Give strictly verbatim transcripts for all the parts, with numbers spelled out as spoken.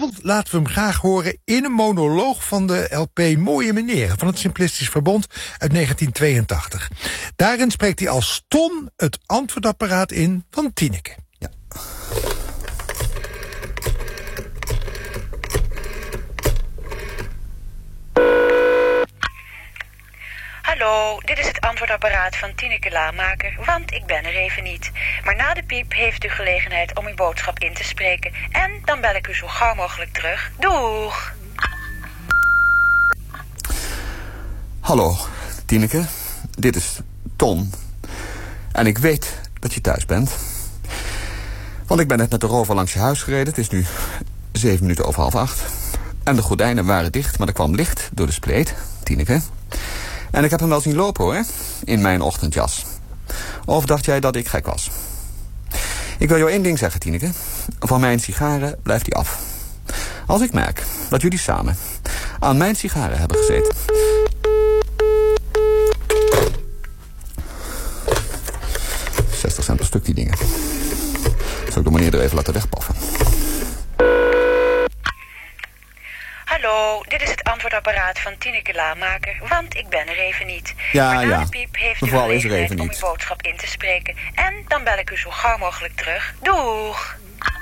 vanavond laten we hem graag horen in een monoloog van de L P Mooie Meneren van het Simplistisch Verbond uit negentien tweeëntachtig. Daarin spreekt hij als Ton het antwoordapparaat in van Tineke. Ja. Hallo, dit is het antwoordapparaat van Tineke Laamaker, want ik ben er even niet. Maar na de piep heeft u gelegenheid om uw boodschap in te spreken. En dan bel ik u zo gauw mogelijk terug. Doeg! Hallo, Tineke. Dit is Ton. En ik weet dat je thuis bent. Want ik ben net met de rover langs je huis gereden. Het is nu zeven minuten over half acht. En de gordijnen waren dicht, maar er kwam licht door de spleet, Tineke. En ik heb hem wel zien lopen, hoor, in mijn ochtendjas. Of dacht jij dat ik gek was? Ik wil jou één ding zeggen, Tineke. Van mijn sigaren blijft hij af. Als ik merk dat jullie samen aan mijn sigaren hebben gezeten... zestig cent per stuk, die dingen. Zal ik de meneer er even laten wegpaffen? Hallo, dit is het antwoordapparaat van Tineke Laamaker, want ik ben er even niet. Ja, maar na ja. de piep heeft u Mevrouw is er gelegenheid even om niet. uw boodschap in te spreken. En dan bel ik u zo gauw mogelijk terug. Doeg!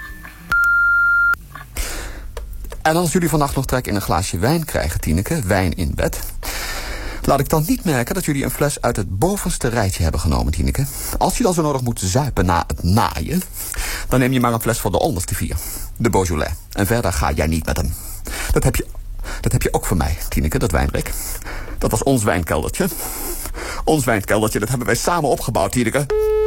En als jullie vannacht nog trek in een glaasje wijn krijgen, Tineke, wijn in bed... laat ik dan niet merken dat jullie een fles uit het bovenste rijtje hebben genomen, Tineke. Als je dan zo nodig moet zuipen na het naaien... dan neem je maar een fles van de onderste vier. De Beaujolais. En verder ga jij niet met hem. Dat heb je, dat heb je ook voor mij, Tineke, dat wijnrek. Dat was ons wijnkeldertje. Ons wijnkeldertje, dat hebben wij samen opgebouwd, Tineke.